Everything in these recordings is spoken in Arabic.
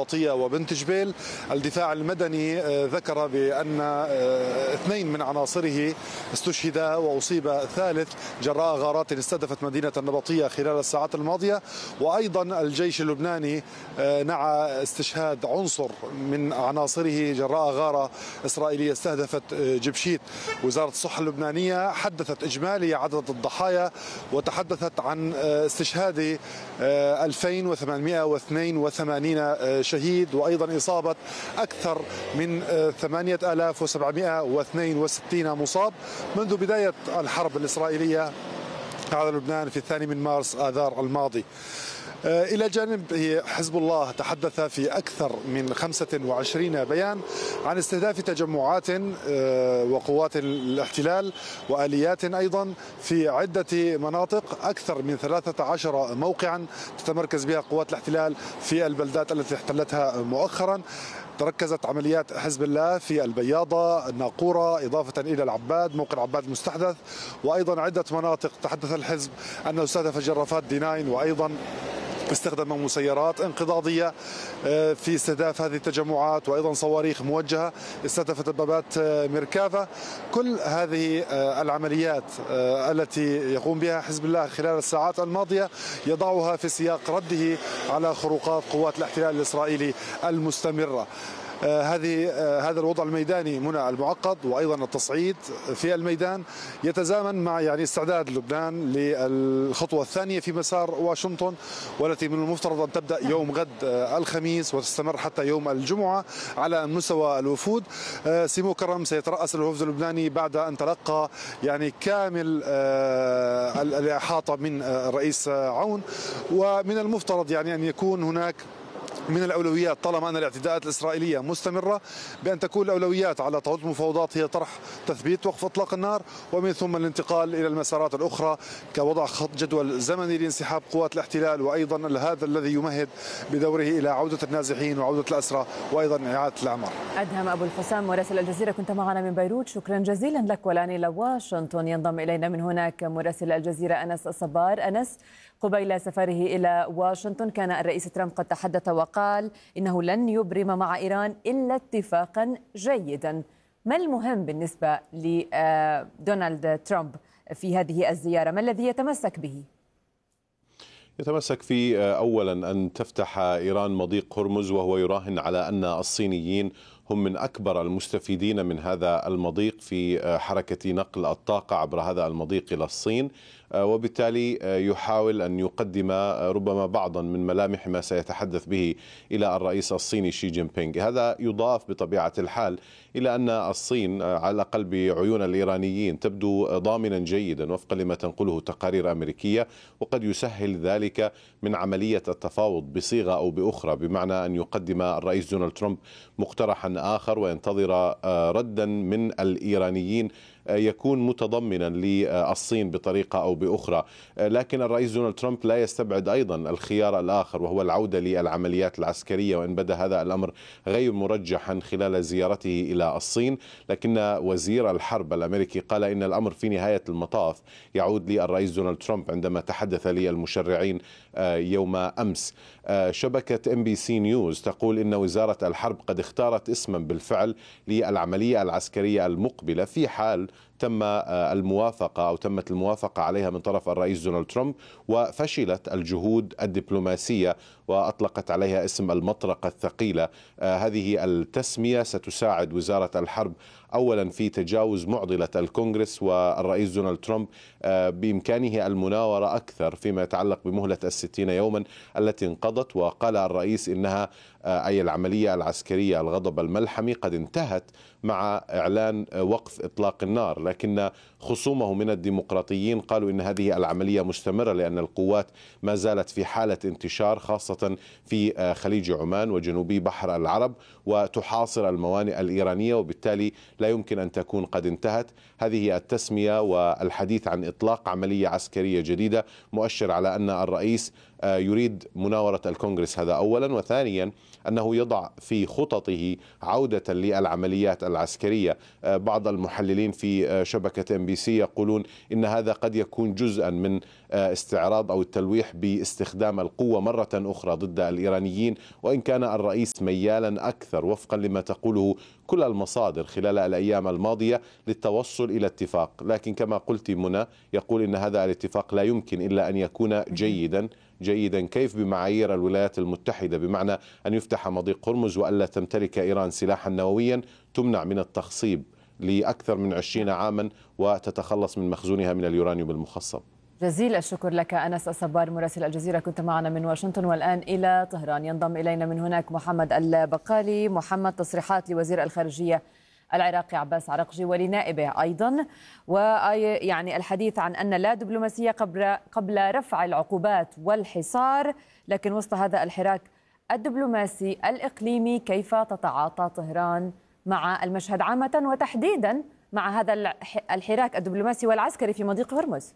النبطية وبنت جبيل. الدفاع المدني ذكر بأن 2 من عناصره استشهدا وأصيب ثالث جراء غارات استهدفت مدينة النبطية خلال الساعات الماضية. وأيضا الجيش اللبناني نعى استشهاد عنصر من عناصره جراء غارة إسرائيلية استهدفت جبشيت. وزارة الصحة اللبنانية حدثت إجمالي عدد الضحايا وتحدثت عن استشهاد 2882 شهيد، وأيضا إصابة أكثر من 8762 مصاب منذ بداية الحرب الإسرائيلية على لبنان في 2 من مارس آذار الماضي. إلى جانب حزب الله تحدث في أكثر من 25 بيان عن استهداف تجمعات وقوات الاحتلال وآليات أيضا في عدة مناطق، أكثر من 13 موقعا تتمركز بها قوات الاحتلال في البلدات التي احتلتها مؤخرا. تركزت عمليات حزب الله في البياضة، الناقورة، إضافة إلى العباد، موقع العباد المستحدث، وأيضا عدة مناطق تحدث الحزب أنه استهدف جرافات دي 9، وأيضا استخدم مسيرات انقضاضية في استهداف هذه التجمعات، وأيضا صواريخ موجهة استهدفت دبابات ميركافا. كل هذه العمليات التي يقوم بها حزب الله خلال الساعات الماضية يضعها في سياق رده على خروقات قوات الاحتلال الإسرائيلي المستمرة. هذا الوضع الميداني منى المعقد وأيضا التصعيد في الميدان يتزامن مع استعداد لبنان للخطوة الثانية في مسار واشنطن، والتي من المفترض أن تبدأ يوم غد الخميس وتستمر حتى يوم الجمعة على مستوى الوفود. سيمو كرم سيترأس الوفد اللبناني بعد أن تلقى كامل الإحاطة من الرئيس عون، ومن المفترض أن يكون هناك من الأولويات طالما أن الاعتداءات الإسرائيلية مستمرة بأن تكون الأولويات على طاولة المفاوضات هي طرح تثبيت وقف إطلاق النار، ومن ثم الانتقال إلى المسارات الأخرى كوضع خط جدول زمني لانسحاب قوات الاحتلال، وأيضا هذا الذي يمهد بدوره إلى عودة النازحين وعودة الأسرى وأيضا إعادة الأعمار. أدهم أبو الحسام مراسل الجزيرة كنت معنا من بيروت، شكرا جزيلا لك. والآن إلى واشنطن ينضم إلينا من هناك مراسل الجزيرة أنس الصبار. أنس، قبيل سفره إلى واشنطن كان الرئيس ترامب قد تحدث وقال إنه لن يبرم مع إيران إلا اتفاقا جيدا. ما المهم بالنسبة لدونالد ترامب في هذه الزيارة؟ ما الذي يتمسك به؟ يتمسك في أولا أن تفتح إيران مضيق هرمز، وهو يراهن على أن الصينيين هم من أكبر المستفيدين من هذا المضيق في حركة نقل الطاقة عبر هذا المضيق إلى الصين، وبالتالي يحاول أن يقدم ربما بعضا من ملامح ما سيتحدث به إلى الرئيس الصيني شي جين بينغ. هذا يضاف بطبيعة الحال إلى أن الصين على الأقل بعيون الإيرانيين تبدو ضامنا جيدا وفقا لما تنقله تقارير أمريكية، وقد يسهل ذلك من عملية التفاوض بصيغة أو بأخرى، بمعنى أن يقدم الرئيس دونالد ترامب مقترحا آخر وينتظر ردا من الإيرانيين يكون متضمنا للصين بطريقة أو بأخرى. لكن الرئيس دونالد ترامب لا يستبعد أيضا الخيار الآخر وهو العودة للعمليات العسكرية، وإن بدا هذا الأمر غير مرجحا خلال زيارته إلى الصين، لكن وزير الحرب الأمريكي قال إن الأمر في نهاية المطاف يعود للرئيس دونالد ترامب عندما تحدث للمشرعين يوم أمس. شبكة MBC نيوز تقول إن وزارة الحرب قد اختارت اسما بالفعل للعملية العسكرية المقبلة في حال تمت الموافقة عليها من طرف الرئيس دونالد ترامب وفشلت الجهود الدبلوماسية وأطلقت عليها اسم المطرقة الثقيلة. هذه التسمية ستساعد وزارة الحرب أولا في تجاوز معضلة الكونغرس، والرئيس دونالد ترامب بإمكانه المناورة أكثر فيما يتعلق بمهلة 60 يوما التي انقضت. وقال الرئيس إنها أي العملية العسكرية الغضب الملحمي قد انتهت مع إعلان وقف إطلاق النار، لكن خصومه من الديمقراطيين قالوا إن هذه العملية مستمرة لأن القوات ما زالت في حالة انتشار خاصة في خليج عمان وجنوبي بحر العرب وتحاصر الموانئ الإيرانية، وبالتالي لا يمكن أن تكون قد انتهت. هذه التسمية والحديث عن إطلاق عملية عسكرية جديدة مؤشر على أن الرئيس يريد مناورة الكونغرس، هذا أولا. وثانيا أنه يضع في خططه عودة للعمليات العسكرية. بعض المحللين في شبكة MBC يقولون إن هذا قد يكون جزءا من استعراض أو التلويح باستخدام القوة مرة أخرى ضد الإيرانيين، وإن كان الرئيس ميالا أكثر وفقا لما تقوله كل المصادر خلال الأيام الماضية للتوصل إلى اتفاق. لكن كما قلت منى، يقول إن هذا الاتفاق لا يمكن إلا أن يكون جيدا كيف بمعايير الولايات المتحدة، بمعنى أن يفتح مضيق هرمز وألا تمتلك إيران سلاحا نوويا، تمنع من التخصيب لأكثر من 20 عاما وتتخلص من مخزونها من اليورانيوم المخصب. جزيل الشكر لك أنس الصبار مراسل الجزيرة، كنت معنا من واشنطن. والآن إلى طهران ينضم إلينا من هناك محمد البقالي. محمد، تصريحات لوزير الخارجية العراقي عباس عرقجي ولنائبه أيضا، ويعني الحديث عن أن لا دبلوماسية قبل رفع العقوبات والحصار، لكن وسط هذا الحراك الدبلوماسي الإقليمي كيف تتعاطى طهران مع المشهد عامة وتحديدا مع هذا الحراك الدبلوماسي والعسكري في مضيق هرمز؟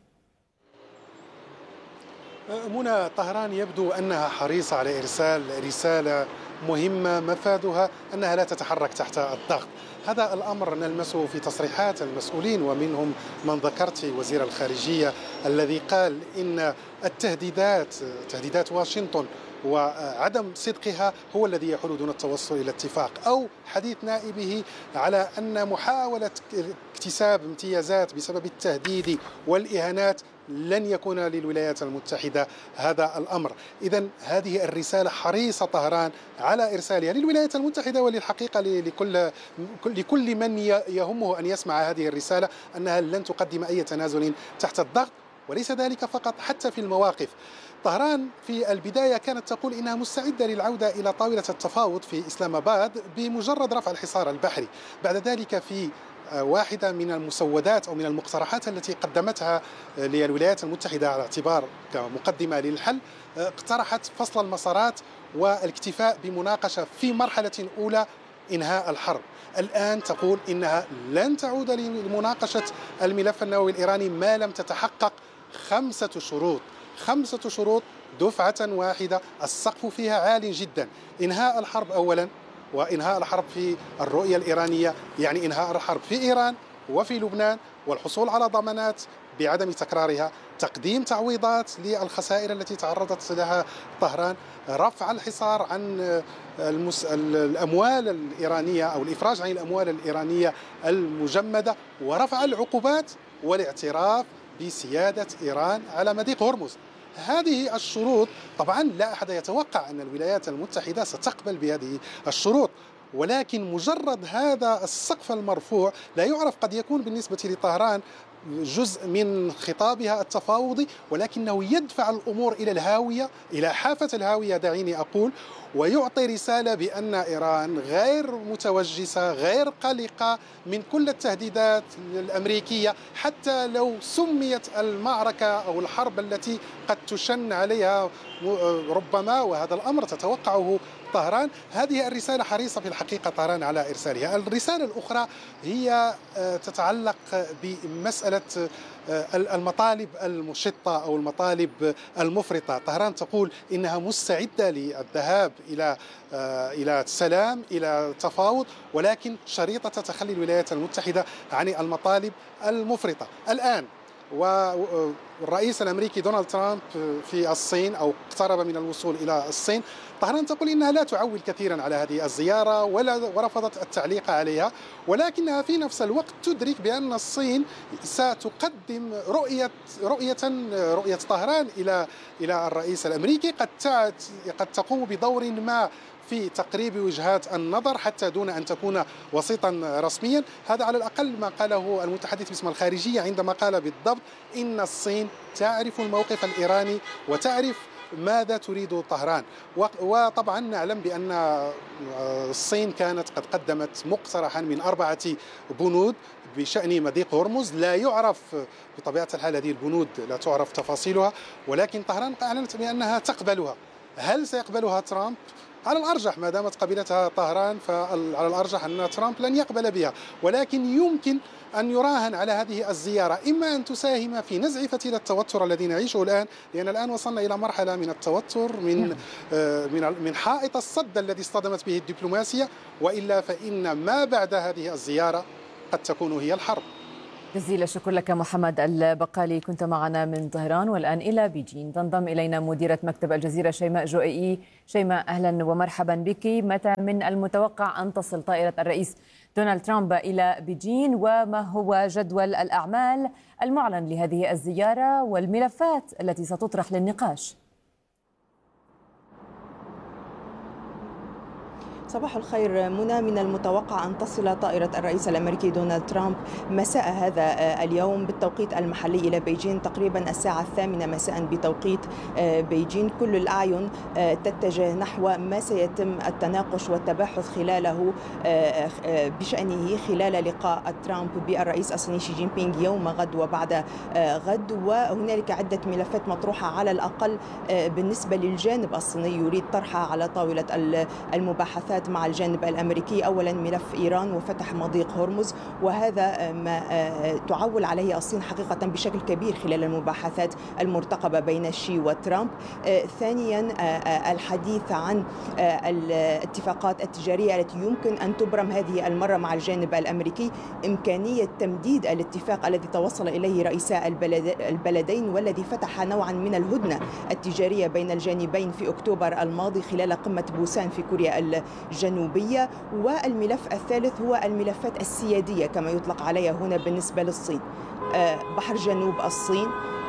منى، طهران يبدو أنها حريصة على إرسال رسالة مهمة مفادها أنها لا تتحرك تحت الضغط. هذا الأمر نلمسه في تصريحات المسؤولين، ومنهم من ذكرت وزير الخارجية الذي قال إن تهديدات واشنطن وعدم صدقها هو الذي يحول دون التوصل إلى اتفاق، أو حديث نائبه على أن محاولة اكتساب امتيازات بسبب التهديد والإهانات لن يكون للولايات المتحدة هذا الأمر. إذن هذه الرسالة حريصة طهران على إرسالها للولايات المتحدة، وللحقيقة لكل من يهمه أن يسمع هذه الرسالة، أنها لن تقدم أي تنازل تحت الضغط. وليس ذلك فقط، حتى في المواقف. طهران في البداية كانت تقول إنها مستعدة للعودة إلى طاولة التفاوض في إسلام آباد بمجرد رفع الحصار البحري. بعد ذلك في واحدة من المسودات أو من المقترحات التي قدمتها للولايات المتحدة على اعتبار كمقدمة للحل، اقترحت فصل المسارات والاكتفاء بمناقشة في مرحلة أولى إنهاء الحرب. الآن تقول إنها لن تعود لمناقشة الملف النووي الإيراني ما لم تتحقق 5 شروط دفعة واحدة، السقف فيها عال جدا. إنهاء الحرب أولا، وإنهاء الحرب في الرؤية الإيرانية يعني إنهاء الحرب في إيران وفي لبنان، والحصول على ضمانات بعدم تكرارها، تقديم تعويضات للخسائر التي تعرضت لها طهران، رفع الحصار عن الأموال الإيرانية أو الإفراج عن الأموال الإيرانية المجمدة، ورفع العقوبات، والاعتراف بسيادة إيران على مضيق هرمز. هذه الشروط طبعا لا أحد يتوقع أن الولايات المتحدة ستقبل بهذه الشروط، ولكن مجرد هذا السقف المرفوع لا يعرف، قد يكون بالنسبة لطهران جزء من خطابها التفاوضي، ولكنه يدفع الأمور إلى الهاوية، إلى حافة الهاوية دعيني أقول، ويعطي رسالة بأن إيران غير متوجسة، غير قلقة من كل التهديدات الأمريكية، حتى لو سميت المعركة أو الحرب التي قد تشن عليها ربما، وهذا الأمر تتوقعه طهران. هذه الرسالة حريصة في الحقيقة طهران على إرسالها. الرسالة الأخرى هي تتعلق بمسألة المطالب المشطة أو المطالب المفرطة. طهران تقول إنها مستعدة للذهاب إلى السلام، إلى تفاوض، ولكن شريطة تخلي الولايات المتحدة عن المطالب المفرطة. الآن والرئيس الأمريكي دونالد ترامب في الصين أو اقترب من الوصول إلى الصين، طهران تقول إنها لا تعول كثيرا على هذه الزيارة ورفضت التعليق عليها، ولكنها في نفس الوقت تدرك بأن الصين ستقدم رؤية طهران إلى الرئيس الأمريكي، قد تقوم بدور ما في تقريب وجهات النظر حتى دون أن تكون وسيطا رسميا. هذا على الأقل ما قاله المتحدث باسم الخارجية عندما قال بالضبط إن الصين تعرف الموقف الإيراني وتعرف ماذا تريد طهران. وطبعا نعلم بأن الصين كانت قد قدمت مقترحا من 4 بنود بشأن مضيق هرمز، لا يعرف بطبيعة الحال، هذه البنود لا تعرف تفاصيلها، ولكن طهران أعلنت بأنها تقبلها. هل سيقبلها ترامب على الأرجح ما دامت قبلتها طهران فعلى الأرجح أن ترامب لن يقبل بها، ولكن يمكن أن يراهن على هذه الزيارة، إما أن تساهم في نزع فتيل التوتر الذي نعيشه الآن، لأن الآن وصلنا إلى مرحلة من التوتر من حائط الصد الذي اصطدمت به الدبلوماسية، وإلا فإن ما بعد هذه الزيارة قد تكون هي الحرب. جزيل الشكر لك محمد البقالي، كنت معنا من طهران. والآن إلى بيجين تنضم إلينا مديرة مكتب الجزيرة شيماء جوئي. شيماء أهلا ومرحبا بك. متى من المتوقع أن تصل طائرة الرئيس دونالد ترامب إلى بيجين، وما هو جدول الأعمال المعلن لهذه الزيارة والملفات التي ستطرح للنقاش؟ صباح الخير منى. من المتوقع أن تصل طائرة الرئيس الأمريكي دونالد ترامب مساء هذا اليوم بالتوقيت المحلي إلى بيجين تقريبا الساعة 8 مساء بتوقيت بيجين. كل الأعين تتجه نحو ما سيتم التناقش والتباحث خلاله بشأنه خلال لقاء ترامب بالرئيس الصيني شي جين بينغ يوم غد وبعد غد. وهنالك عدة ملفات مطروحة على الأقل بالنسبة للجانب الصيني يريد طرحها على طاولة المباحثات مع الجانب الأمريكي. أولا ملف إيران وفتح مضيق هرمز، وهذا ما تعول عليه الصين حقيقة بشكل كبير خلال المباحثات المرتقبة بين شي وترامب. ثانيا الحديث عن الاتفاقات التجارية التي يمكن أن تبرم هذه المرة مع الجانب الأمريكي، إمكانية تمديد الاتفاق الذي توصل إليه رئيسا البلدين والذي فتح نوعا من الهدنة التجارية بين الجانبين في أكتوبر الماضي خلال قمة بوسان في كوريا الجنوبية. والملف الثالث هو الملفات السيادية كما يطلق عليها هنا بالنسبة للصين، بحر جنوب الصين،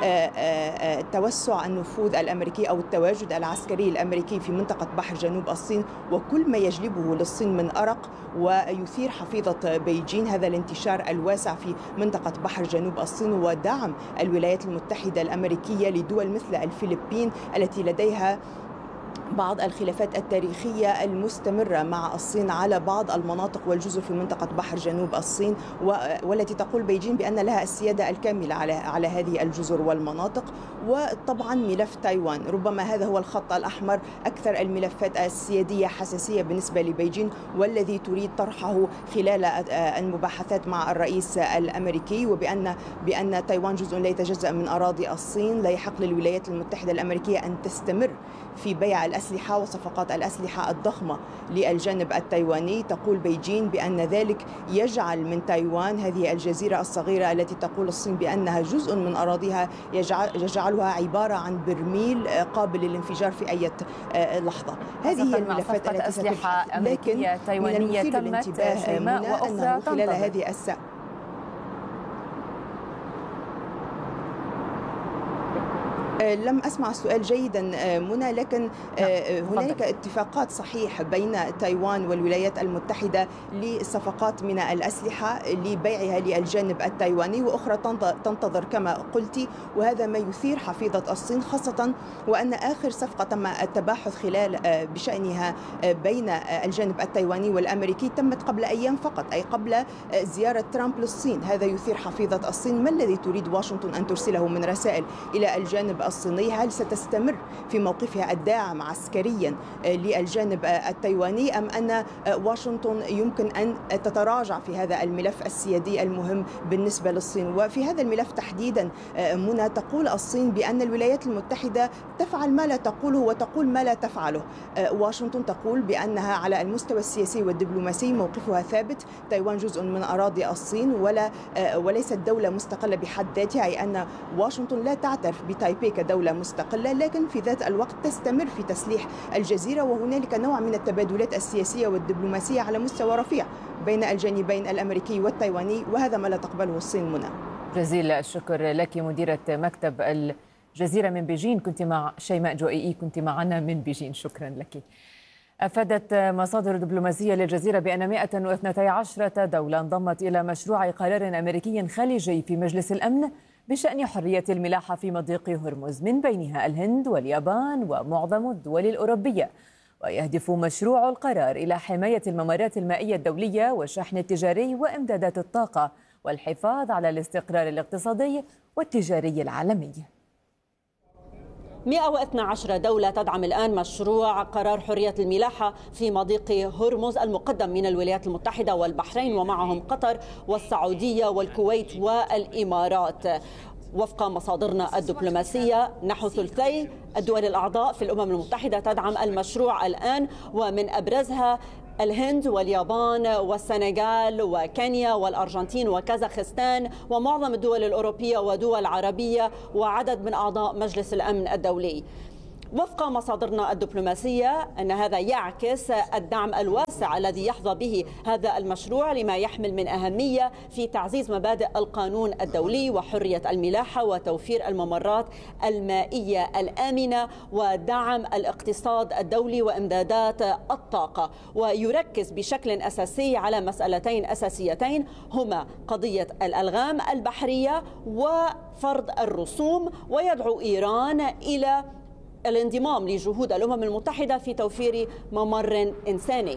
توسع النفوذ الأمريكي أو التواجد العسكري الأمريكي في منطقة بحر جنوب الصين وكل ما يجلبه للصين من أرق ويثير حفيظة بيجين، هذا الانتشار الواسع في منطقة بحر جنوب الصين، ودعم الولايات المتحدة الأمريكية لدول مثل الفلبين التي لديها بعض الخلافات التاريخية المستمرة مع الصين على بعض المناطق والجزر في منطقة بحر جنوب الصين، والتي تقول بيجين بأن لها السيادة الكاملة على هذه الجزر والمناطق. وطبعا ملف تايوان، ربما هذا هو الخط الأحمر، أكثر الملفات السيادية حساسية بالنسبة لبيجين والذي تريد طرحه خلال المباحثات مع الرئيس الأمريكي، وبأن تايوان جزء لا يتجزأ من أراضي الصين. لا يحق للولايات المتحدة الأمريكية أن تستمر في بيع الأسلحة وصفقات الأسلحة الضخمة للجانب التايواني. تقول بيجين بأن ذلك يجعل من تايوان هذه الجزيرة الصغيرة التي تقول الصين بأنها جزء من أراضيها يجعلها عبارة عن برميل قابل للانفجار في أي لحظة. هذه هي الملفات التي أسلحة أمريكية تايوانية تمت أنه خلال هذه الساعة لم أسمع السؤال جيدا منى، لكن هناك اتفاقات صحيح بين تايوان والولايات المتحدة لصفقات من الأسلحة لبيعها للجانب التايواني، وأخرى تنتظر كما قلت، وهذا ما يثير حفيظة الصين، خاصة وأن آخر صفقة تم التباحث خلال بشأنها بين الجانب التايواني والأمريكي تمت قبل أيام فقط، أي قبل زيارة ترامب للصين. هذا يثير حفيظة الصين. ما الذي تريد واشنطن أن ترسله من رسائل إلى الجانب الصيني؟ هل ستستمر في موقفها الداعم عسكريا للجانب التايواني، أم أن واشنطن يمكن أن تتراجع في هذا الملف السيادي المهم بالنسبة للصين؟ وفي هذا الملف تحديدا منى، تقول الصين بأن الولايات المتحدة تفعل ما لا تقوله وتقول ما لا تفعله. واشنطن تقول بأنها على المستوى السياسي والدبلوماسي موقفها ثابت، تايوان جزء من أراضي الصين وليست دولة مستقلة بحد ذاتها، أي أن واشنطن لا تعترف بتايبي كدولة مستقلة، لكن في ذات الوقت تستمر في تسليح الجزيرة، وهنالك نوع من التبادلات السياسية والدبلوماسية على مستوى رفيع بين الجانبين الأمريكي والتايواني، وهذا ما لا تقبله الصين منى. جزيل الشكر لك مديرة مكتب الجزيرة من بيجين، كنت مع شيماء جوئي، كنت معنا من بيجين، شكرا لك. أفادت مصادر دبلوماسية للجزيرة بأن 112 دولة انضمت إلى مشروع قرار أمريكي خليجي في مجلس الأمن بشأن حرية الملاحة في مضيق هرمز، من بينها الهند واليابان ومعظم الدول الأوروبية. ويهدف مشروع القرار إلى حماية الممرات المائية الدولية والشحن التجاري وإمدادات الطاقة والحفاظ على الاستقرار الاقتصادي والتجاري العالمي. 112 دولة تدعم الآن مشروع قرار حرية الملاحة في مضيق هرمز المقدم من الولايات المتحدة والبحرين، ومعهم قطر والسعودية والكويت والإمارات. وفق مصادرنا الدبلوماسية نحو ثلثي الدول الأعضاء في الأمم المتحدة تدعم المشروع الآن، ومن أبرزها الهند واليابان والسنغال وكينيا والأرجنتين وكازاخستان ومعظم الدول الأوروبية ودول عربية وعدد من أعضاء مجلس الأمن الدولي. وفق مصادرنا الدبلوماسية أن هذا يعكس الدعم الواسع الذي يحظى به هذا المشروع لما يحمل من أهمية في تعزيز مبادئ القانون الدولي وحرية الملاحة وتوفير الممرات المائية الآمنة ودعم الاقتصاد الدولي وإمدادات الطاقة، ويركز بشكل أساسي على مسألتين أساسيتين هما قضية الألغام البحرية وفرض الرسوم، ويدعو إيران إلى الانضمام لجهود الأمم المتحدة في توفير ممر إنساني.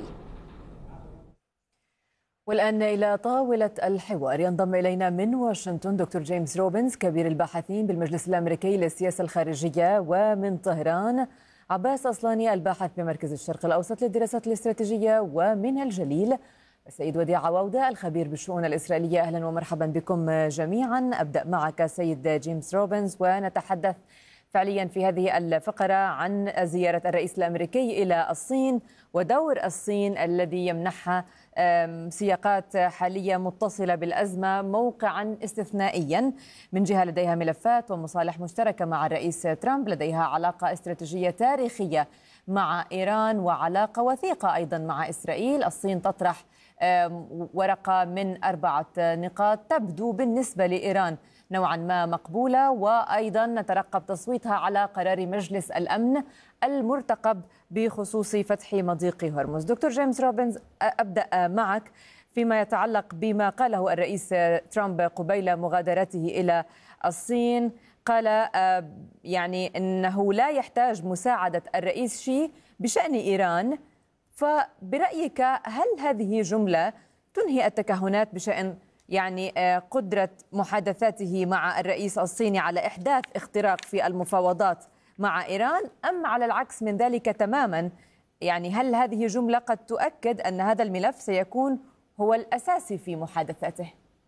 والآن إلى طاولة الحوار ينضم إلينا من واشنطن دكتور جيمس روبنز كبير الباحثين بالمجلس الأمريكي للسياسة الخارجية، ومن طهران عباس أصلاني الباحث بمركز الشرق الأوسط للدراسات الاستراتيجية، ومن الجليل السيد وديع عوودة الخبير بالشؤون الإسرائيلية. أهلا ومرحبا بكم جميعا. أبدأ معك سيد جيمس روبنز، ونتحدث فعليا في هذه الفقرة عن زيارة الرئيس الأمريكي إلى الصين ودور الصين الذي يمنحها سياقات حالية متصلة بالأزمة موقعا استثنائيا. من جهة لديها ملفات ومصالح مشتركة مع الرئيس ترامب، لديها علاقة استراتيجية تاريخية مع إيران وعلاقة وثيقة أيضا مع إسرائيل. الصين تطرح ورقة من 4 نقاط تبدو بالنسبة لإيران نوعا ما مقبولة، وأيضا نترقب تصويتها على قرار مجلس الأمن المرتقب بخصوص فتح مضيق هرمز. دكتور جيمس روبنز، أبدأ معك فيما يتعلق بما قاله الرئيس ترامب قبيل مغادرته إلى الصين. قال يعني أنه لا يحتاج مساعدة الرئيس شي بشأن إيران. فبرأيك هل هذه جملة تنهي التكهنات بشأن يعني قدرة محادثاته مع الرئيس الصيني على إحداث اختراق في المفاوضات مع إيران، أم على العكس من ذلك تماما؟ يعني هل هذه جملة قد تؤكد أن هذا الملف سيكون هو الأساسي في محادثاته؟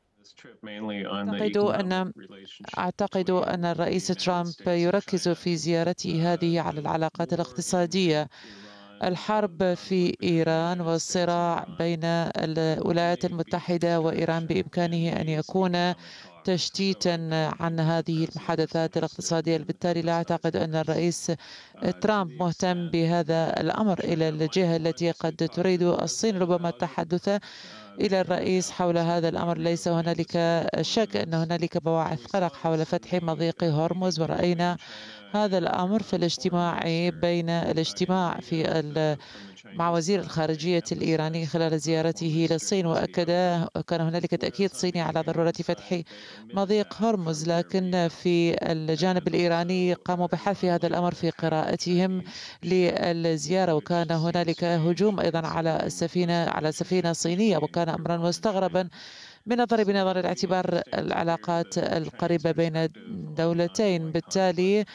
أعتقد أن الرئيس ترامب يركز في زيارته هذه على العلاقات الاقتصادية. الحرب في إيران والصراع بين الولايات المتحدة وإيران بإمكانه أن يكون تشتيتا عن هذه المحادثات الاقتصادية. بالتالي لا أعتقد أن الرئيس ترامب مهتم بهذا الأمر. إلى الجهة التي قد تريد الصين ربما التحدث إلى الرئيس حول هذا الأمر، ليس هنالك شك أن هنالك بواعث قلق حول فتح مضيق هرمز، ورأينا هذا الأمر في الاجتماع مع وزير الخارجية الإيراني خلال زيارته للصين، وأكد كان هنالك تأكيد صيني على ضرورة فتح مضيق هرمز. لكن في الجانب الإيراني قاموا بحذف هذا الأمر في قراءتهم للزيارة، وكان هنالك هجوم أيضا على سفينة صينية، وكان أمرا مستغربا بنظر الاعتبار العلاقات القريبة بين الدولتين. بالتالي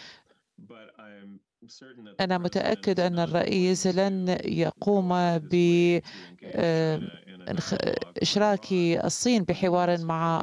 أنا متأكد أن الرئيس لن يقوم بإشراك الصين بحوار مع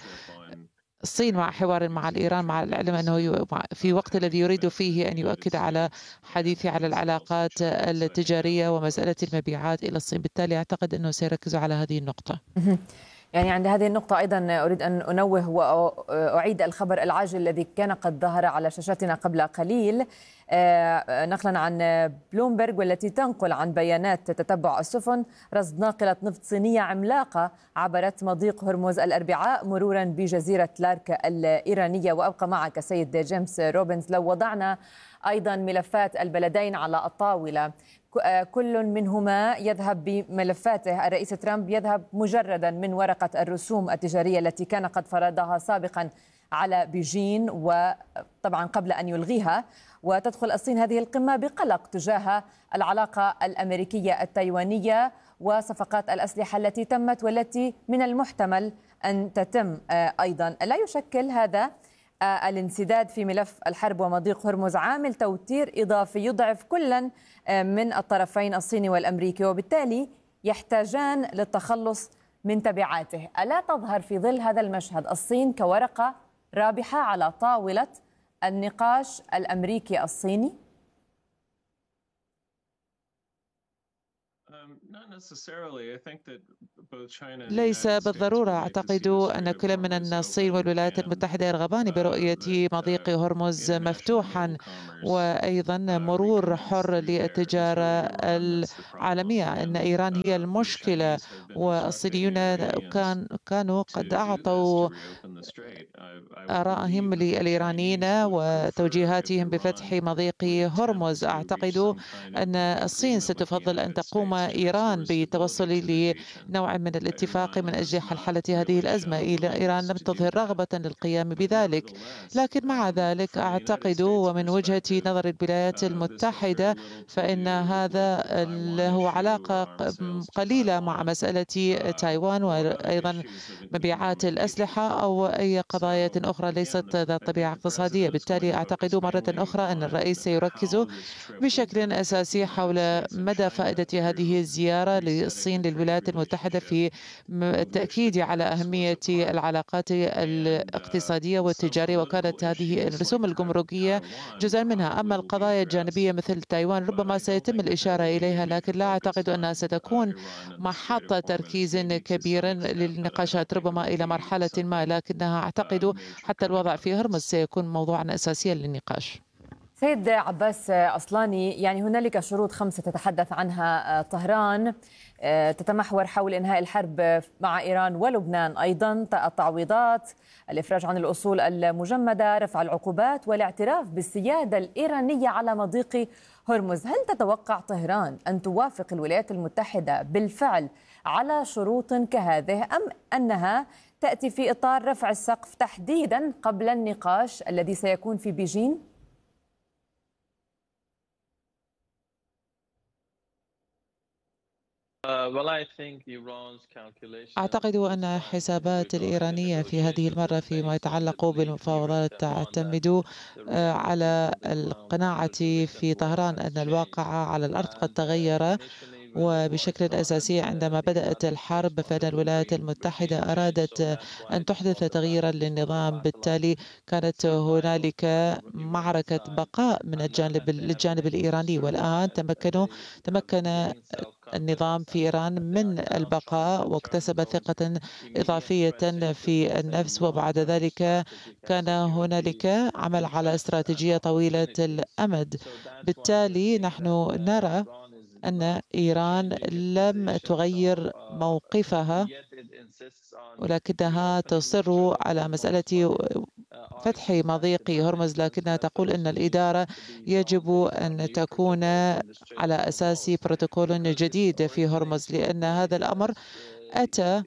حوار مع الإيران، مع العلم أنه في وقت الذي يريد فيه أن يؤكد على حديثه على العلاقات التجارية ومسألة المبيعات إلى الصين. بالتالي أعتقد أنه سيركز على هذه النقطة. يعني عند هذه النقطة أيضا أريد أن أنوه وأعيد الخبر العاجل الذي كان قد ظهر على شاشاتنا قبل قليل نقلا عن بلومبرغ، والتي تنقل عن بيانات تتبع السفن رصد ناقلة نفط صينية عملاقة عبرت مضيق هرمز الأربعاء مرورا بجزيرة لارك الإيرانية. وأبقى معك سيد جيمس روبنز. لو وضعنا أيضا ملفات البلدين على الطاولة، كل منهما يذهب بملفاته. الرئيس ترامب يذهب مجردا من ورقة الرسوم التجارية التي كان قد فرضها سابقا على بيجين، وطبعا قبل أن يلغيها. وتدخل الصين هذه القمة بقلق تجاه العلاقة الأمريكية التايوانية وصفقات الأسلحة التي تمت والتي من المحتمل أن تتم أيضا. لا يشكل هذا الانسداد في ملف الحرب ومضيق هرمز عامل توتير إضافي يضعف كلا من الطرفين الصيني والأمريكي، وبالتالي يحتاجان للتخلص من تبعاته. ألا تظهر في ظل هذا المشهد الصين كورقة رابحة على طاولة النقاش الأمريكي الصيني؟ ليس بالضرورة. أعتقد أن كل من الصين والولايات المتحدة يرغبان برؤية مضيق هرمز مفتوحا وأيضا مرور حر للتجارة العالمية. أن إيران هي المشكلة والصينيون كانوا قد أعطوا آرائهم للإيرانيين وتوجيهاتهم بفتح مضيق هرمز. أعتقد أن الصين ستفضل أن تقوم إيران بالتوصل لنوع من الاتفاق من أجل حلحلة هذه الأزمة. إيران لم تظهر رغبة للقيام بذلك، لكن مع ذلك أعتقد ومن وجهة نظر الولايات المتحدة فإن هذا له علاقة قليلة مع مسألة تايوان وأيضا مبيعات الأسلحة أو أي قضايا أخرى ليست ذات طبيعة اقتصادية. بالتالي أعتقد مرة أخرى أن الرئيس سيركز بشكل أساسي حول مدى فائدة هذه الزيارة للصين للولايات المتحدة في التأكيد على أهمية العلاقات الاقتصادية والتجارية، وكانت هذه الرسوم الجمركية جزءا منها. أما القضايا الجانبية مثل تايوان ربما سيتم الإشارة إليها، لكن لا أعتقد أنها ستكون محط تركيز كبير للنقاشات ربما إلى مرحلة ما، لكنها أعتقد حتى الوضع في هرمز سيكون موضوعا أساسيا للنقاش. سيد عباس أصلاني، يعني هنالك شروط 5 تتحدث عنها طهران تتمحور حول إنهاء الحرب مع إيران ولبنان، أيضا التعويضات، الإفراج عن الأصول المجمدة، رفع العقوبات، والاعتراف بالسيادة الإيرانية على مضيق هرمز. هل تتوقع طهران أن توافق الولايات المتحدة بالفعل على شروط كهذه، أم أنها تأتي في إطار رفع السقف تحديدا قبل النقاش الذي سيكون في بيجين؟ أعتقد أن الحسابات الإيرانية في هذه المرة فيما يتعلق بالمفاوضات تعتمد على القناعة في طهران أن الواقع على الأرض قد تغير، وبشكل أساسي عندما بدأت الحرب فإن الولايات المتحدة أرادت أن تحدث تغييرا للنظام. بالتالي كانت هنالك معركة بقاء من الجانب الإيراني، والآن تمكن النظام في إيران من البقاء واكتسب ثقة إضافية في النفس، وبعد ذلك كان هنالك عمل على استراتيجية طويلة الأمد. بالتالي نحن نرى أن إيران لم تغير موقفها، ولكنها تصر على مسألة فتح مضيق هرمز، لكنها تقول أن الإدارة يجب أن تكون على أساس بروتوكول جديد في هرمز، لأن هذا الأمر أتى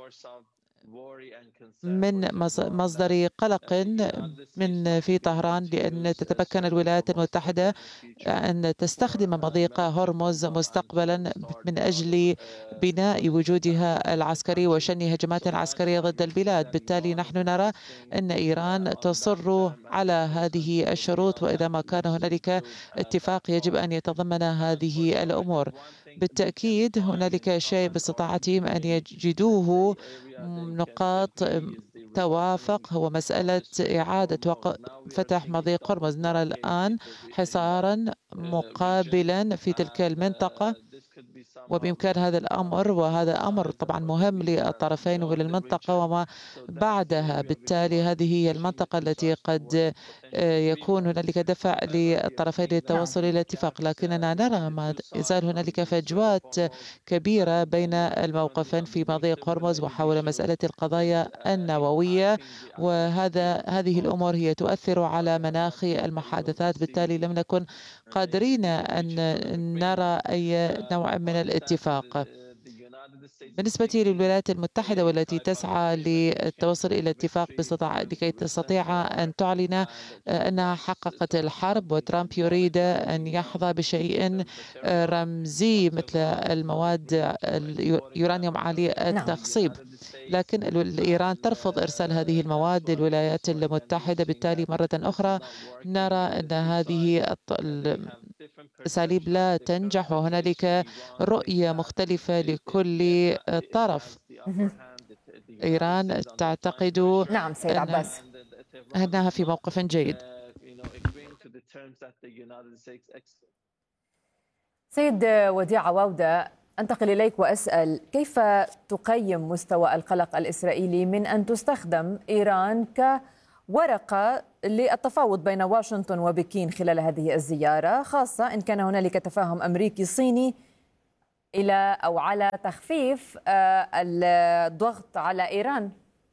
من مصدر قلق في طهران، لأن تتمكن الولايات المتحدة أن تستخدم مضيق هرمز مستقبلا من أجل بناء وجودها العسكري وشن هجمات عسكرية ضد البلاد. بالتالي نحن نرى أن إيران تصر على هذه الشروط، وإذا ما كان هنالك اتفاق يجب أن يتضمن هذه الأمور. بالتأكيد هنالك شيء باستطاعتهم أن يجدوه نقاط توافق، هو مسألة إعادة فتح مضيق هرمز. نرى الآن حصارا مقابلا في تلك المنطقة، وبإمكان هذا الأمر، وهذا أمر طبعا مهم للطرفين وللمنطقة وما بعدها. بالتالي هذه هي المنطقة التي قد يكون هنالك دفع للطرفين للتوصل إلى اتفاق، لكننا نرى ما يزال هنالك فجوات كبيرة بين الموقفين في مضيق هرمز وحول مسألة القضايا النووية، هذه الأمور هي تؤثر على مناخ المحادثات. بالتالي لم نكن قادرين أن نرى أي نوع من الاتفاق. بالنسبة للولايات المتحدة والتي تسعى للتوصل إلى اتفاق لكي تستطيع أن تعلن أنها حققت الحرب، وترامب يريد أن يحظى بشيء رمزي مثل المواد اليورانيوم عالي التخصيب، لكن إيران ترفض إرسال هذه المواد للولايات المتحدة. بالتالي مرة أخرى نرى أن هذه الأساليب لا تنجح، وهنالك رؤية مختلفة لكل طرف. إيران تعتقد نعم سيد عباس أنها في موقف جيد. سيد وديع عواودة، أنتقل إليك وأسأل كيف تقيم مستوى القلق الإسرائيلي من أن تستخدم إيران كورقة للتفاوض بين واشنطن وبكين خلال هذه الزيارة، خاصة إن كان هنالك تفاهم أمريكي صيني إلى أو على تخفيف الضغط على إيران؟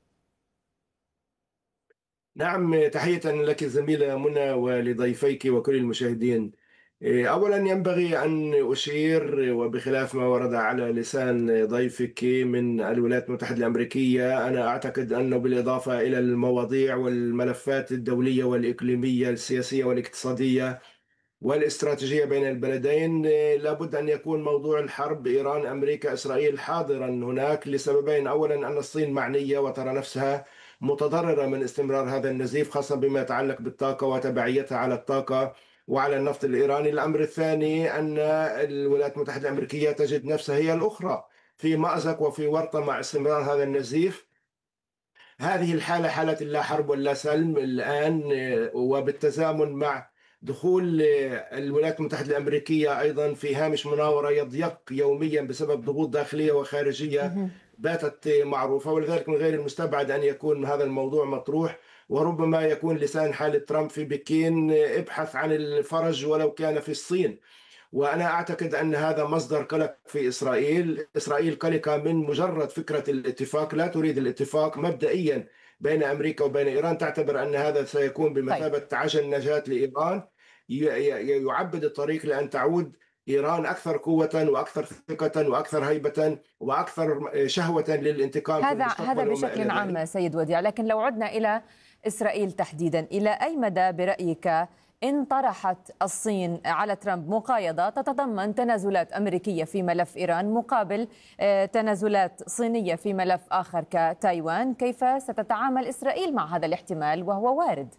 نعم، تحية لك زميلة منى ولضيفيك وكل المشاهدين. أولا ينبغي أن أشير، وبخلاف ما ورد على لسان ضيفك من الولايات المتحدة الأمريكية، أنا أعتقد أنه بالإضافة إلى المواضيع والملفات الدولية والإقليمية السياسية والاقتصادية والاستراتيجية بين البلدين، لابد أن يكون موضوع الحرب إيران أمريكا إسرائيل حاضرا هناك لسببين. أولا أن الصين معنية وترى نفسها متضررة من استمرار هذا النزيف، خاصة بما يتعلق بالطاقة وتبعيتها على الطاقة وعلى النفط الإيراني. الأمر الثاني أن الولايات المتحدة الأمريكية تجد نفسها هي الأخرى في مأزق وفي ورطة مع استمرار هذا النزيف. هذه الحالة حالة اللا حرب ولا سلم الآن، وبالتزامن مع دخول الولايات المتحدة الأمريكية أيضا في هامش مناورة يضيق يوميا بسبب ضغوط داخلية وخارجية باتت معروفة، ولذلك من غير المستبعد أن يكون هذا الموضوع مطروح، وربما يكون لسان حال ترامب في بكين ابحث عن الفرج ولو كان في الصين. وأنا أعتقد أن هذا مصدر قلق في إسرائيل. إسرائيل قلقة من مجرد فكرة الاتفاق، لا تريد الاتفاق مبدئيا بين أمريكا وبين إيران، تعتبر أن هذا سيكون بمثابة عجل نجاة لإيران يعبد الطريق لأن تعود إيران أكثر قوة وأكثر ثقة وأكثر هيبة وأكثر شهوة للانتقام. هذا بشكل عام سيد وديع، لكن لو عدنا إلى إسرائيل تحديدا، إلى أي مدى برأيك إن طرحت الصين على ترامب مقايضة تتضمن تنازلات أمريكية في ملف إيران مقابل تنازلات صينية في ملف آخر كتايوان، كيف ستتعامل إسرائيل مع هذا الاحتمال وهو وارد؟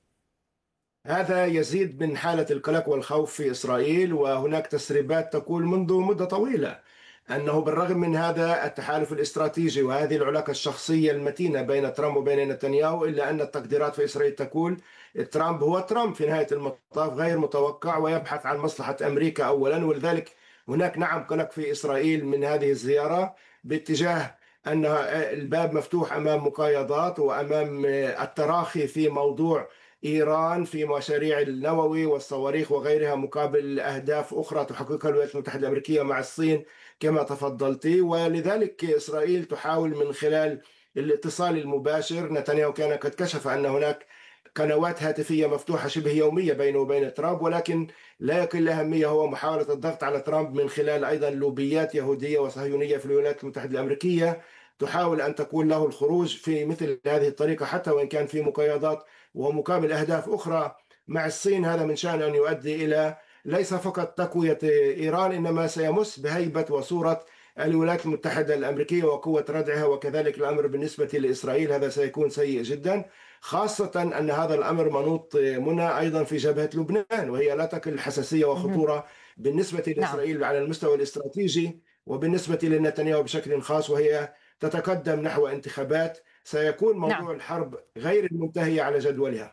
هذا يزيد من حالة القلق والخوف في إسرائيل، وهناك تسريبات تقول منذ مدة طويلة أنه بالرغم من هذا التحالف الاستراتيجي وهذه العلاقة الشخصية المتينة بين ترامب وبين نتنياهو، إلا أن التقديرات في إسرائيل تقول ترامب هو ترامب في نهاية المطاف، غير متوقع ويبحث عن مصلحة أمريكا أولا. ولذلك هناك نعم قلق في إسرائيل من هذه الزيارة باتجاه أن الباب مفتوح أمام مقايضات وأمام التراخي في موضوع إيران في مشاريع النووي والصواريخ وغيرها مقابل أهداف أخرى تحققها الولايات المتحدة الأمريكية مع الصين كما تفضلتي. ولذلك إسرائيل تحاول من خلال الاتصال المباشر، نتنياهو كان قد كشف أن هناك قنوات هاتفية مفتوحة شبه يومية بينه وبين ترامب، ولكن لا يقل أهمية هو محاولة الضغط على ترامب من خلال أيضا لوبيات يهودية وصهيونية في الولايات المتحدة الأمريكية تحاول أن تكون له الخروج في مثل هذه الطريقة حتى وإن كان في مقايضات ومقابل أهداف أخرى مع الصين. هذا من شأن أن يؤدي إلى ليس فقط تقوية إيران، إنما سيمس بهيبة وصورة الولايات المتحدة الأمريكية وقوة ردعها، وكذلك الأمر بالنسبة لإسرائيل هذا سيكون سيء جدا، خاصة أن هذا الأمر منوط منى أيضا في جبهة لبنان، وهي لا تقل حساسية وخطورة بالنسبة لإسرائيل على المستوى الاستراتيجي وبالنسبة لنتنياهو بشكل خاص، وهي تتقدم نحو انتخابات. سيكون موضوع الحرب غير المنتهية على جدولها.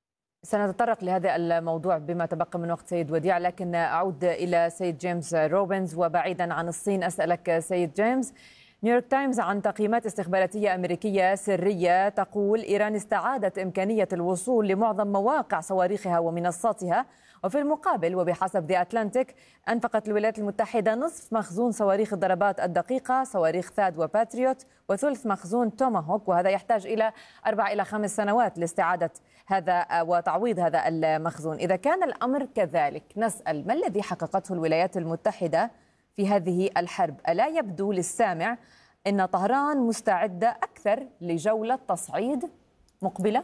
سنتطرق لهذا الموضوع بما تبقى من وقت سيد وديع، لكن أعود إلى سيد جيمس روبنز. وبعيدا عن الصين أسألك سيد جيمس، نيويورك تايمز عن تقييمات استخباراتية أمريكية سرية تقول إيران استعادت إمكانية الوصول لمعظم مواقع صواريخها ومنصاتها، وفي المقابل وبحسب ذا أتلانتيك أنفقت الولايات المتحدة نصف مخزون صواريخ الضربات الدقيقة صواريخ ثاد وباتريوت وثلث مخزون توماهوك، وهذا يحتاج إلى 4 إلى 5 سنوات لاستعادة هذا وتعويض هذا المخزون. إذا كان الأمر كذلك نسأل ما الذي حققته الولايات المتحدة في هذه الحرب. ألا يبدو للسامع أن طهران مستعدة أكثر لجولة تصعيد مقبلة؟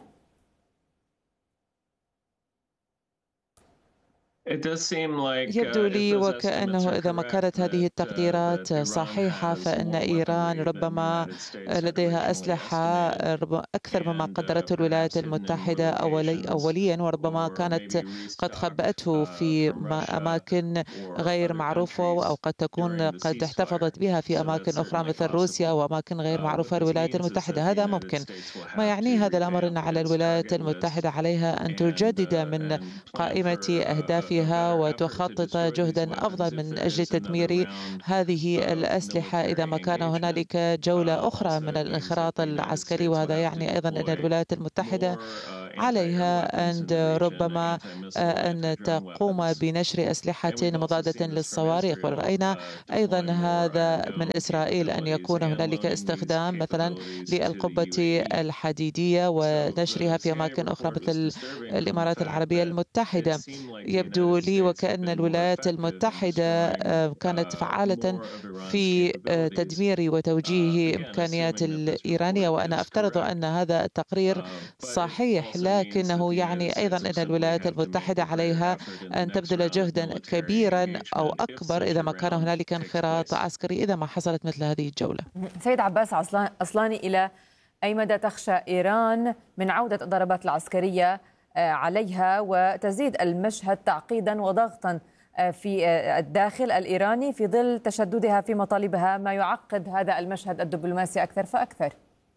يبدو لي وكأنه إذا ما كانت هذه التقديرات صحيحة فإن إيران ربما لديها أسلحة أكثر مما قدرته الولايات المتحدة أوليا، وربما كانت قد خبأته في أماكن غير معروفة، أو قد تكون قد احتفظت بها في أماكن أخرى مثل روسيا وأماكن غير معروفة للولايات المتحدة. هذا ممكن. ما يعنيه هذا الأمر أن على الولايات المتحدة عليها أن تجدد من قائمة أهدافها وتخطط جهدا أفضل من أجل تدمير هذه الأسلحة إذا ما كان هنالك جولة أخرى من الانخراط العسكري. وهذا يعني أيضا أن الولايات المتحدة عليها أن ربما أن تقوم بنشر أسلحة مضادة للصواريخ. ورأينا أيضا هذا من إسرائيل، أن يكون هنالك استخدام مثلا للقبة الحديدية ونشرها في أماكن أخرى مثل الإمارات العربية المتحدة. يبدو لي وكأن الولايات المتحدة كانت فعالة في تدمير وتوجيه إمكانيات الإيرانية، وأنا أفترض أن هذا التقرير صحيح، لكنه يعني أيضا أن الولايات المتحدة عليها أن تبذل جهدا كبيرا أو أكبر إذا ما كان هنالك انخراط عسكري إذا ما حصلت مثل هذه الجولة. سيد عباس أصلاني، إلى أي مدى تخشى إيران من عودة الضربات العسكرية عليها وتزيد المشهد تعقيدا وضغطا في الداخل الإيراني في ظل تشددها في مطالبها، ما يعقد هذا المشهد الدبلوماسي أكثر فأكثر؟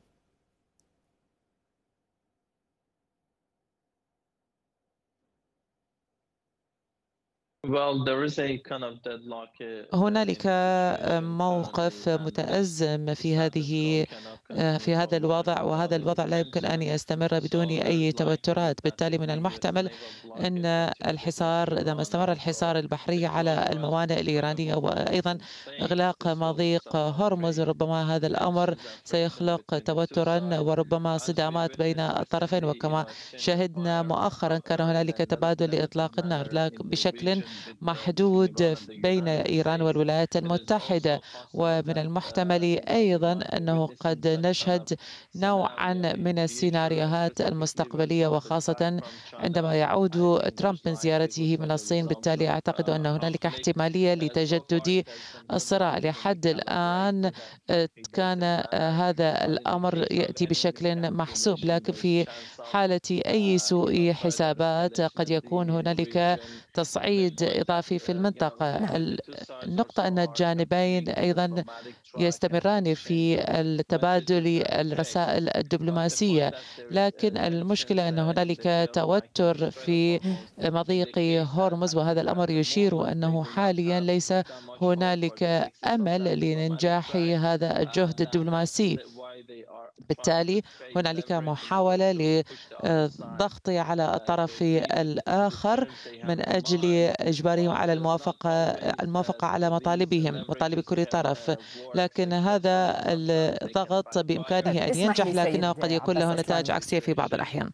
هنالك موقف متأزم في هذا الوضع، وهذا الوضع لا يمكن أن يستمر بدون أي توترات. بالتالي من المحتمل أن الحصار، إذا ما استمر الحصار البحري على الموانئ الإيرانية وأيضا إغلاق مضيق هرمز، ربما هذا الأمر سيخلق توترا وربما صدامات بين الطرفين. وكما شهدنا مؤخرا كان هنالك تبادل لإطلاق النار بشكل محدود بين إيران والولايات المتحدة. ومن المحتمل أيضا أنه قد نشهد نوعا من السيناريوهات المستقبلية، وخاصة عندما يعود ترامب من زيارته من الصين. بالتالي أعتقد أن هنالك احتمالية لتجدد الصراع. لحد الآن كان هذا الأمر يأتي بشكل محسوب، لكن في حالة أي سوء حسابات قد يكون هنالك تصعيد إضافي في المنطقة. النقطة أن الجانبين أيضا يستمران في التبادل الرسائل الدبلوماسية، لكن المشكلة أن هنالك توتر في مضيق هرمز، وهذا الأمر يشير أنه حاليا ليس هنالك أمل لنجاح هذا الجهد الدبلوماسي. بالتالي هنالك محاولة للضغط على الطرف الآخر من أجل إجبارهم على الموافقة على مطالب كل طرف، لكن هذا الضغط بإمكانه أن ينجح، لكنه قد يكون له نتائج عكسية في بعض الأحيان.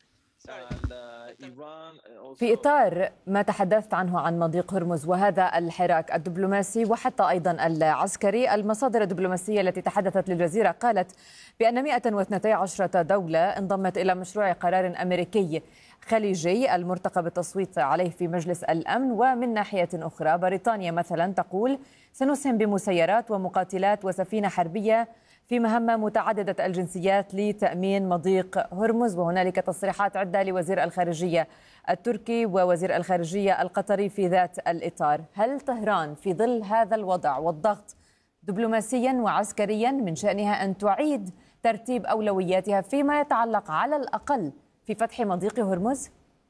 في إطار ما تحدثت عنه عن مضيق هرمز وهذا الحراك الدبلوماسي وحتى أيضا العسكري، المصادر الدبلوماسية التي تحدثت للجزيرة قالت بأن 112 دولة انضمت إلى مشروع قرار أمريكي خليجي المرتقب التصويت عليه في مجلس الأمن. ومن ناحية أخرى بريطانيا مثلا تقول سنسهم بمسيرات ومقاتلات وسفينة حربية في مهمة متعددة الجنسيات لتأمين مضيق هرمز. وهنالك تصريحات عدة لوزير الخارجية التركي ووزير الخارجية القطري في ذات الإطار. هل طهران في ظل هذا الوضع والضغط دبلوماسيا وعسكريا من شأنها أن تعيد ترتيب أولوياتها فيما يتعلق على الأقل في فتح مضيق هرمز؟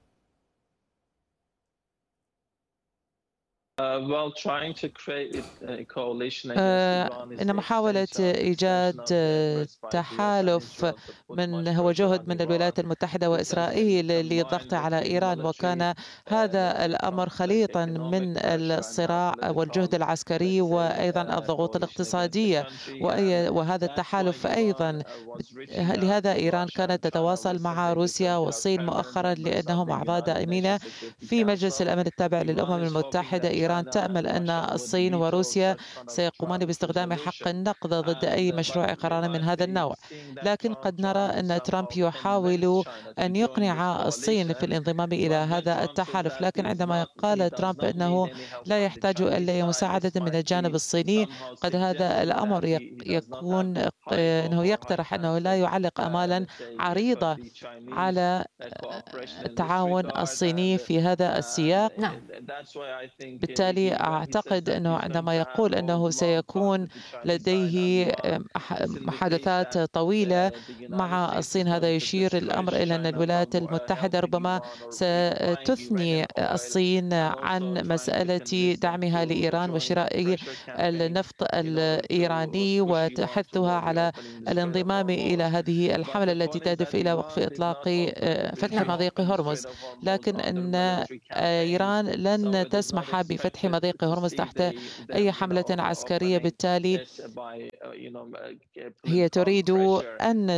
إن محاولة إيجاد تحالف هو جهد من الولايات المتحدة وإسرائيل للضغط على إيران، وكان هذا الأمر خليطا من الصراع والجهد العسكري وأيضا الضغوط الاقتصادية وهذا التحالف أيضا. لهذا إيران كانت تتواصل مع روسيا والصين مؤخرا لأنهم أعضاء دائمين في مجلس الأمن التابع للأمم المتحدة. إيران تأمل أن الصين وروسيا سيقومان باستخدام حق النقد ضد أي مشروع قرار من هذا النوع. لكن قد نرى أن ترامب يحاول أن يقنع الصين في الانضمام إلى هذا التحالف، لكن عندما قال ترامب أنه لا يحتاج إلى مساعدة من الجانب الصيني، قد هذا الأمر يكون أنه يقترح أنه لا يعلق آمالا عريضة على التعاون الصيني في هذا السياق. بالتالي أعتقد أنه عندما يقول أنه سيكون لديه محادثات طويلة مع الصين، هذا يشير الأمر إلى أن الولايات المتحدة ربما ستثني الصين عن مسألة دعمها لإيران وشراء النفط الإيراني وتحثها على الانضمام إلى هذه الحملة التي تهدف إلى وقف إطلاق فتح مضيق هرمز. لكن أن إيران لن تسمح بفتح مضيق هرمز تحت أي حملة عسكرية. بالتالي هي تريد أن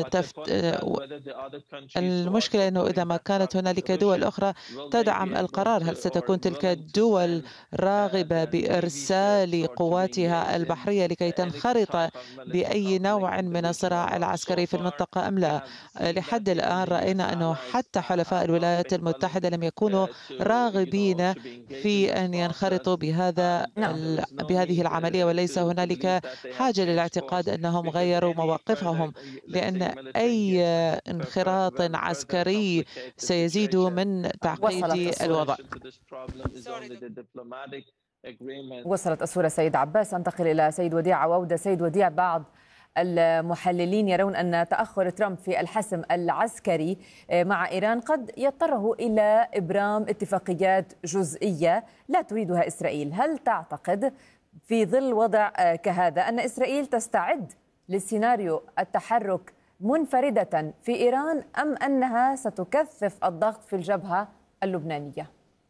المشكلة أنه إذا ما كانت هنالك دول أخرى تدعم القرار، هل ستكون تلك الدول راغبة بإرسال قواتها البحرية لكي تنخرط بأي نوع من الصراع العسكري في المنطقة أم لا؟ لحد الآن رأينا أنه حتى حلفاء الولايات المتحدة لم يكونوا راغبين في أن ينخرطوا بهذه العملية، وليس هنالك حاجة للاعتقاد أنهم غيروا مواقفهم، لأن أي انخراط عسكري سيزيد من تعقيد الوضع. وصلت الصورة سيد عباس. أنتقل إلى سيد وديع عوودة. سيد وديع، بعض المحللين يرون أن تأخر ترامب في الحسم العسكري مع إيران قد يضطره إلى إبرام اتفاقيات جزئية لا تريدها إسرائيل. هل تعتقد في ظل وضع كهذا أن إسرائيل تستعد للسيناريو التحرك منفردة في إيران، أم أنها ستكثف الضغط في الجبهة اللبنانية؟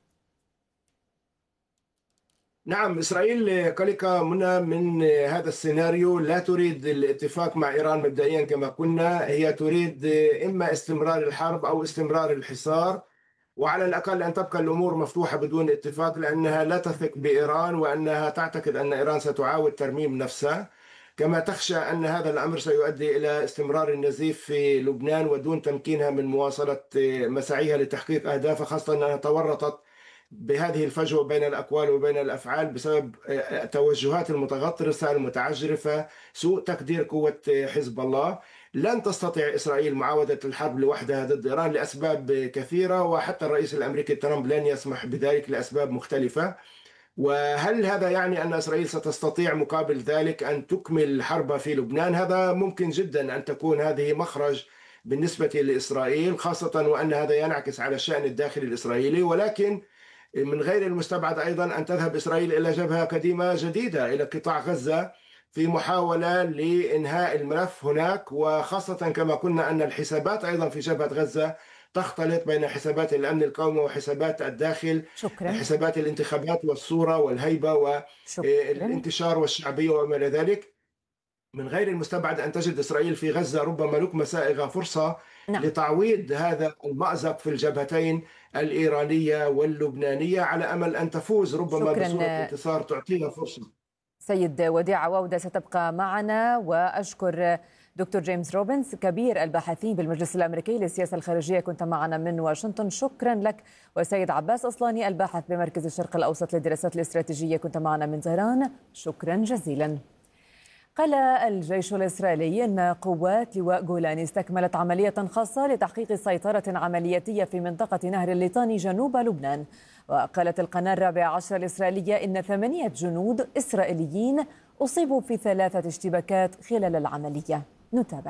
نعم، إسرائيل قلق من هذا السيناريو، لا تريد الاتفاق مع إيران مبدئيا كما قلنا. هي تريد إما استمرار الحرب أو استمرار الحصار، وعلى الأقل أن تبقى الأمور مفتوحة بدون اتفاق، لأنها لا تثق بإيران وأنها تعتقد أن إيران ستعاود ترميم نفسها، كما تخشى أن هذا الأمر سيؤدي إلى استمرار النزيف في لبنان ودون تمكينها من مواصلة مساعيها لتحقيق أهدافها، خاصة أنها تورطت بهذه الفجوة بين الأقوال وبين الأفعال بسبب توجهات المتغطرسة المتعجرفة، سوء تقدير قوة حزب الله. لن تستطيع إسرائيل معاودة الحرب لوحدها ضد إيران لأسباب كثيرة، وحتى الرئيس الأمريكي ترامب لن يسمح بذلك لأسباب مختلفة. وهل هذا يعني أن إسرائيل ستستطيع مقابل ذلك أن تكمل الحرب في لبنان؟ هذا ممكن جدا أن تكون هذه مخرج بالنسبة لإسرائيل، خاصة وأن هذا ينعكس على الشأن الداخلي الإسرائيلي. ولكن من غير المستبعد أيضا أن تذهب إسرائيل إلى جبهة قديمة جديدة إلى قطاع غزة في محاولة لإنهاء الملف هناك، وخاصة كما قلنا أن الحسابات أيضا في جبهة غزة تختلط بين حسابات الأمن القومي وحسابات الداخل. شكرا. حسابات الانتخابات والصورة والهيبة والانتشار والشعبية وما إلى ذلك. من غير المستبعد أن تجد إسرائيل في غزة ربما لقمة سائغة، فرصة لتعويض هذا المأزق في الجبهتين الإيرانية واللبنانية، على أمل أن تفوز ربما بصورة انتصار تعطيها فرصة. سيد وديع عوودة ستبقى معنا، وأشكر دكتور جيمس روبنز كبير الباحثين بالمجلس الأمريكي للسياسة الخارجية، كنت معنا من واشنطن، شكرا لك. وسيد عباس أصلاني الباحث بمركز الشرق الأوسط للدراسات الاستراتيجية، كنت معنا من طهران، شكرا جزيلا. قال الجيش الإسرائيلي أن قوات لواء جولاني استكملت عملية خاصة لتحقيق سيطرة عملياتية في منطقة نهر الليطاني جنوب لبنان. وقالت القناة 14 الإسرائيلية إن 8 جنود إسرائيليين أصيبوا في 3 اشتباكات خلال العملية. نتابع.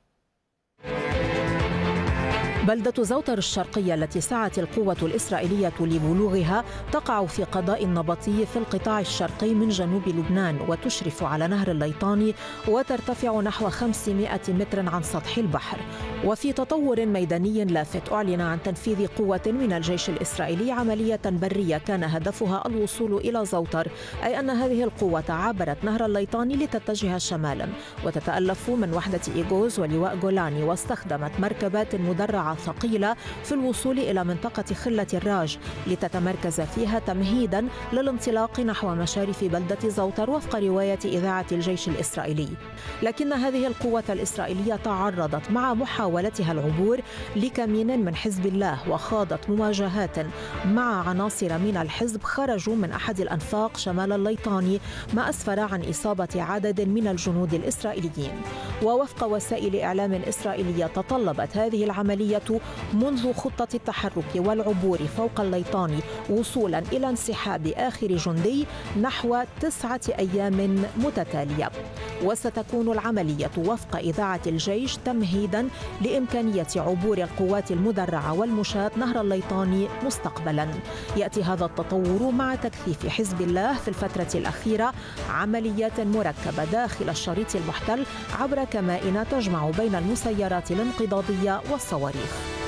بلدة زوطر الشرقية التي سعت القوة الإسرائيلية لبلوغها تقع في قضاء النبطي في القطاع الشرقي من جنوب لبنان، وتشرف على نهر الليطاني وترتفع نحو 500 متر عن سطح البحر. وفي تطور ميداني لافت أعلن عن تنفيذ قوة من الجيش الإسرائيلي عملية برية كان هدفها الوصول إلى زوطر، أي أن هذه القوة عبرت نهر الليطاني لتتجه شمالا، وتتألف من وحدة إيغوز ولواء جولاني، واستخدمت مركبات مدرعة ثقيلة في الوصول إلى منطقة خلة الراج لتتمركز فيها تمهيداً للانطلاق نحو مشارف بلدة زوطر وفق رواية إذاعة الجيش الإسرائيلي. لكن هذه القوة الإسرائيلية تعرضت مع محاولتها العبور لكمين من حزب الله وخاضت مواجهات مع عناصر من الحزب خرجوا من أحد الأنفاق شمال الليطاني، ما أسفر عن إصابة عدد من الجنود الإسرائيليين. ووفق وسائل إعلام إسرائيلية تطلبت هذه العملية منذ خطة التحرك والعبور فوق الليطاني وصولا إلى انسحاب آخر جندي نحو 9 أيام متتالية. وستكون العملية وفق إذاعة الجيش تمهيدا لإمكانية عبور القوات المدرعة والمشاة نهر الليطاني مستقبلا. يأتي هذا التطور مع تكثيف حزب الله في الفترة الأخيرة عمليات مركبة داخل الشريط المحتل عبر كمائن تجمع بين المسيرات الانقضاضية والصواريخ.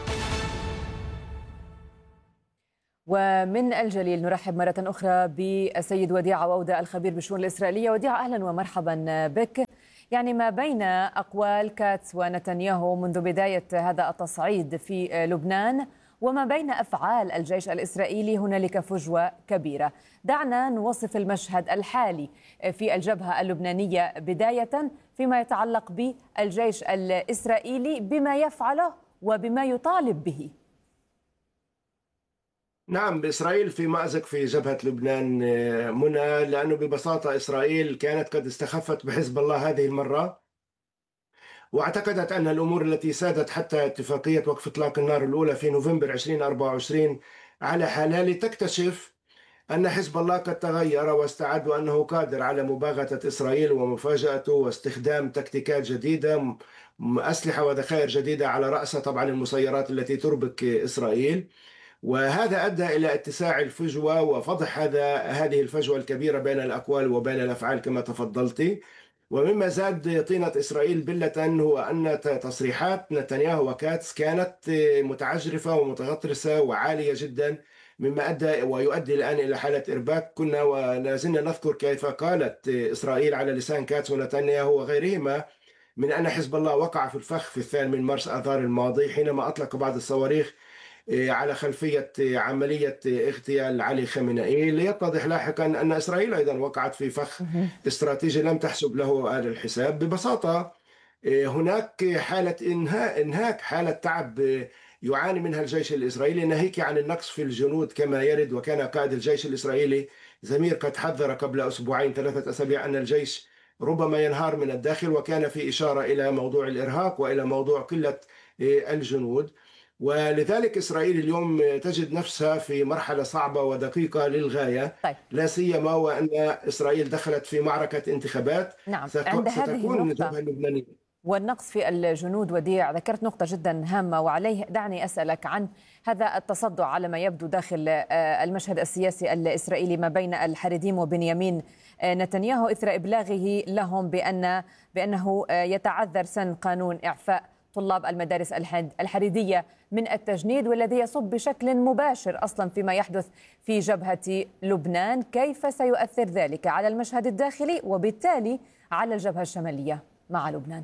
ومن الجليل نرحب مرة أخرى بالسيد وديع عوودة الخبير بالشؤون الإسرائيلية. وديع، أهلا ومرحبا بك. يعني ما بين أقوال كاتس ونتنياهو منذ بداية هذا التصعيد في لبنان وما بين أفعال الجيش الإسرائيلي هنالك فجوة كبيرة. دعنا نوصف المشهد الحالي في الجبهة اللبنانية بداية فيما يتعلق بالجيش الإسرائيلي بما يفعله وبما يطالب به. نعم، بإسرائيل في مأزق في جبهة لبنان منى، لأنه ببساطة إسرائيل كانت قد استخفت بحزب الله هذه المرة، واعتقدت أن الأمور التي سادت حتى اتفاقية وقف إطلاق النار الأولى في نوفمبر 2024 على حالها، لتكتشف أن حزب الله قد تغير واستعد وأنه قادر على مباغتة إسرائيل ومفاجأته واستخدام تكتيكات جديدة، أسلحة وذخائر جديدة، على رأسها طبعا المسيرات التي تربك إسرائيل. وهذا أدى إلى اتساع الفجوة وفضح هذه الفجوة الكبيرة بين الأقوال وبين الأفعال كما تفضلتي. ومما زاد طينة إسرائيل بلة هو أن تصريحات نتنياهو وكاتس كانت متعجرفة ومتغطرسة وعالية جدا، مما أدى ويؤدي الآن إلى حالة إرباك. كنا ولازلنا نذكر كيف قالت إسرائيل على لسان كاتس ونتنياهو وغيرهما من أن حزب الله وقع في الفخ في 2 مارس آذار الماضي حينما أطلق بعض الصواريخ على خلفية عملية اغتيال علي خامنئي، ليتضح لاحقا أن إسرائيل أيضا وقعت في فخ استراتيجي لم تحسب له آل الحساب. ببساطة هناك حالة إنهاك، حالة تعب يعاني منها الجيش الإسرائيلي، ناهيك عن النقص في الجنود كما يرد. وكان قائد الجيش الإسرائيلي زمير قد حذر قبل 2 3 أسابيع أن الجيش ربما ينهار من الداخل، وكان في إشارة إلى موضوع الإرهاق وإلى موضوع قلة الجنود. ولذلك إسرائيل اليوم تجد نفسها في مرحلة صعبة ودقيقة للغاية. طيب. لا سيما وأن إسرائيل دخلت في معركة انتخابات. نعم. عند هذه النقطة والنقص في الجنود، وديع ذكرت نقطة جدا هامة وعليه دعني أسألك عن هذا التصدع على ما يبدو داخل المشهد السياسي الإسرائيلي ما بين الحريديم وبنيامين نتنياهو إثر إبلاغه لهم بأنه يتعذر سن قانون إعفاء طلاب المدارس الحريدية من التجنيد، والذي يصب بشكل مباشر أصلا فيما يحدث في جبهة لبنان. كيف سيؤثر ذلك على المشهد الداخلي وبالتالي على الجبهة الشمالية مع لبنان؟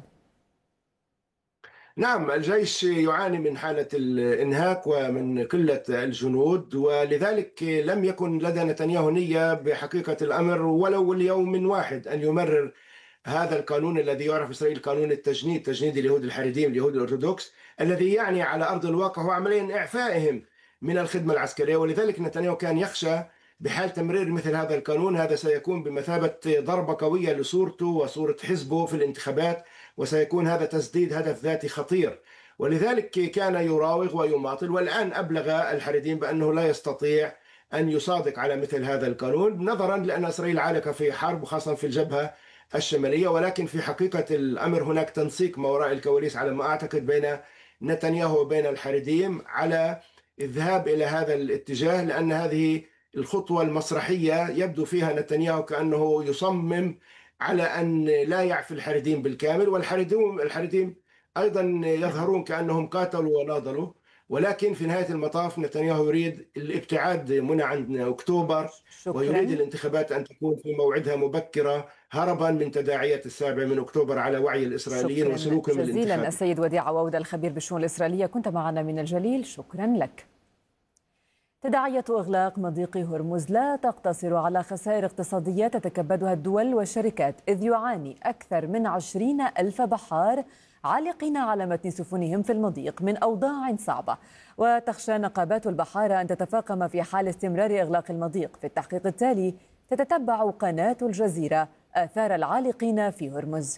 نعم، الجيش يعاني من حالة الإنهاك ومن قلة الجنود، ولذلك لم يكن لدى نتنياهو نية بحقيقة الأمر ولو ليوم واحد أن يمرر هذا القانون الذي يعرف إسرائيل قانون التجنيد، تجنيد اليهود الحريديم اليهود الأرثوذكس، الذي يعني على أرض الواقع هو عمليا إعفائهم من الخدمة العسكرية. ولذلك نتنياهو كان يخشى بحال تمرير مثل هذا القانون هذا سيكون بمثابة ضربة قوية لصورته وصورة حزبه في الانتخابات، وسيكون هذا تسديد هدف ذاتي خطير. ولذلك كان يراوغ ويماطل، والآن أبلغ الحريديم بأنه لا يستطيع أن يصادق على مثل هذا القانون، نظرا لأن إسرائيل عالقة في حرب وخاصة في الجبهة الشمالية. ولكن في حقيقة الأمر هناك تنسيق ما وراء الكواليس على ما أعتقد بين نتنياهو وبين الحريديم على الذهاب إلى هذا الاتجاه، لأن هذه الخطوة المسرحية يبدو فيها نتنياهو كأنه يصمم على أن لا يعفي الحريديم بالكامل، والحريديم أيضا يظهرون كأنهم قاتلوا وناضلوا. ولكن في نهاية المطاف نتنياهو يريد الابتعاد منى عن أكتوبر. شكراً. ويريد الانتخابات أن تكون في موعدها مبكرة هربا من تداعيات 7 أكتوبر على وعي الإسرائيليين وسلوكهم الانتخابي. جزيلا السيد وديع عوودة الخبير بالشؤون الإسرائيلية، كنت معنا من الجليل، شكرا لك. تداعيات إغلاق مضيق هرمز لا تقتصر على خسائر اقتصادية تتكبدها الدول والشركات، إذ يعاني أكثر من 20,000 بحار عالقين على متن سفنهم في المضيق من أوضاع صعبة، وتخشى نقابات البحارة أن تتفاقم في حال استمرار إغلاق المضيق. في التحقيق التالي تتتبع قناة الجزيرة آثار العالقين في هرمز.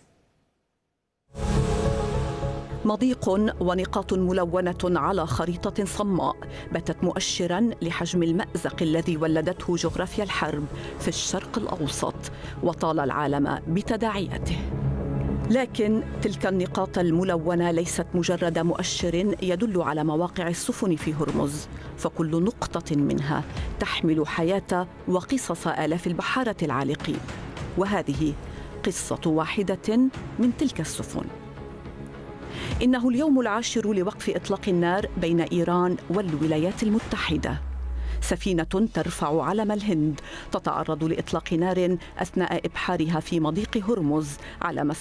مضيق ونقاط ملونة على خريطة صماء باتت مؤشراً لحجم المأزق الذي ولدته جغرافيا الحرب في الشرق الأوسط وطال العالم بتداعياته. لكن تلك النقاط الملونة ليست مجرد مؤشر يدل على مواقع السفن في هرمز، فكل نقطة منها تحمل حياة وقصص آلاف البحارة العالقين، وهذه قصة واحدة من تلك السفن. إنه اليوم العاشر لوقف إطلاق النار بين إيران والولايات المتحدة. سفينة ترفع علم الهند تتعرض لإطلاق نار أثناء إبحارها في مضيق هرمز على مسافة